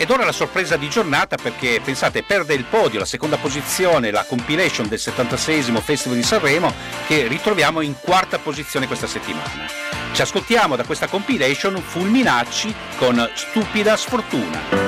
Ed ora la sorpresa di giornata, perché pensate, perde il podio, la seconda posizione, la compilation del 76esimo Festival di Sanremo, che ritroviamo in quarta posizione questa settimana. Ci ascoltiamo da questa compilation Fulminacci con Stupida Sfortuna.